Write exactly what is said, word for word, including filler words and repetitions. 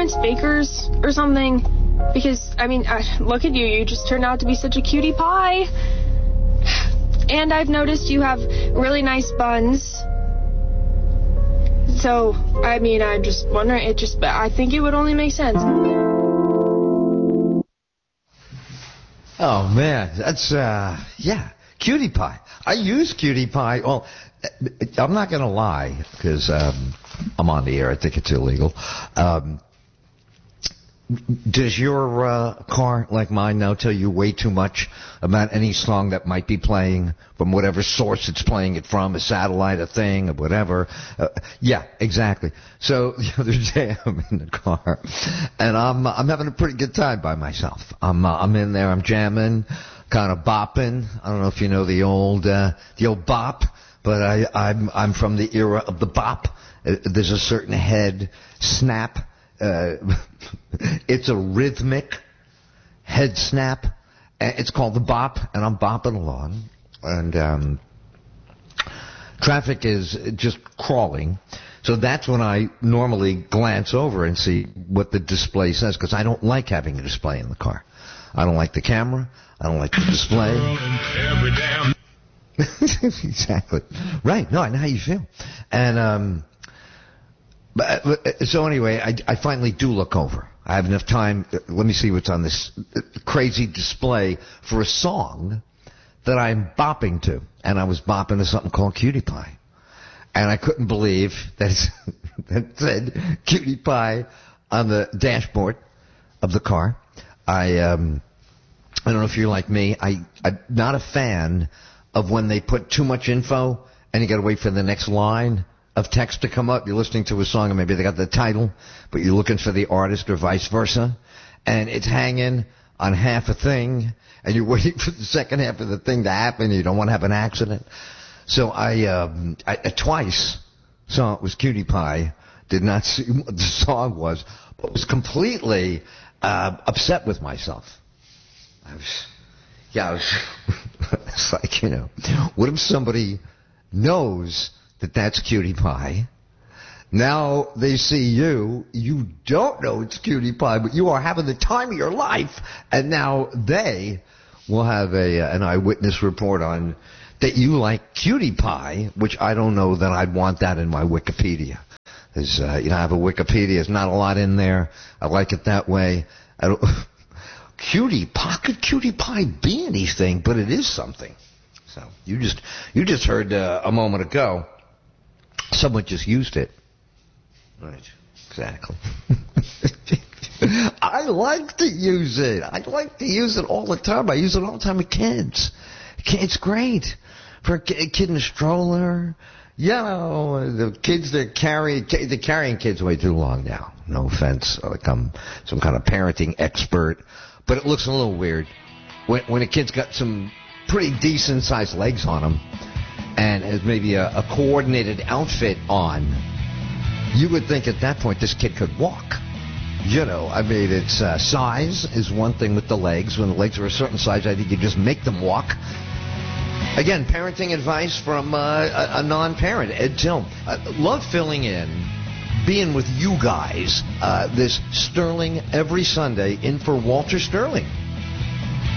Terrence Baker's or something? Because, I mean, I, look at you. You just turned out to be such a cutie pie. And I've noticed you have really nice buns. So, I mean, I'm just wondering, it just, I think it would only make sense. Oh, man, that's, uh, yeah, cutie pie. I use cutie pie. Well, I'm not going to lie, because um, I'm on the air. I think it's illegal. Um, does your uh, car, like mine now, tell you way too much about any song that might be playing from whatever source it's playing it from, a satellite, a thing, or whatever? Uh, yeah, exactly. So the other day I'm in the car, and I'm I'm having a pretty good time by myself. I'm uh, I'm in there, I'm jamming, kind of bopping. I don't know if you know the old uh, the old bop, but I I'm I'm from the era of the bop. Uh, there's a certain head snap. Uh, it's a rhythmic head snap. It's called the bop, and I'm bopping along. And um, traffic is just crawling. So that's when I normally glance over and see what the display says, because I don't like having a display in the car. I don't like the camera. I don't like the display. Exactly. Right. No, I know how you feel. And um But, but, so anyway, I, I finally do look over. I have enough time. Let me see what's on this crazy display for a song that I'm bopping to. And I was bopping to something called Cutie Pie. And I couldn't believe that it said Cutie Pie on the dashboard of the car. I um, I don't know if you're like me. I, I'm not a fan of when they put too much info and you got to wait for the next line of text to come up. You're listening to a song and maybe they got the title, but you're looking for the artist or vice versa, and it's hanging on half a thing, and you're waiting for the second half of the thing to happen. You don't want to have an accident. So I, um, I, I twice saw it was Cutie Pie, did not see what the song was, but was completely uh, upset with myself. I was, yeah, I was, it's like, you know, what if somebody knows that that's Cutie Pie? Now they see you, you don't know it's Cutie Pie, but you are having the time of your life, and now they will have a uh, an eyewitness report on that you like Cutie Pie, which I don't know that I'd want that in my Wikipedia. There's, uh, you know, I have a Wikipedia, there's not a lot in there. I like it that way. I don't, Cutie Pie, how could Cutie Pie be anything? But it is something. So you just you just heard uh, a moment ago. Someone just used it. Right. Exactly. I like to use it. I like to use it all the time. I use it all the time with kids. It's great. For a kid in a stroller. You know, the kids that carry, they're carrying kids way too long now. No offense. Like I'm some kind of parenting expert. But it looks a little weird. When, when a kid's got some pretty decent sized legs on him, and has maybe a, a coordinated outfit on, you would think at that point this kid could walk. You know, I mean, it's uh, size is one thing with the legs. When the legs are a certain size, I think you just make them walk. Again, parenting advice from uh, a, a non-parent, Ed Tilm. Uh, love filling in, being with you guys. Uh, this Sterling every Sunday in for Walter Sterling.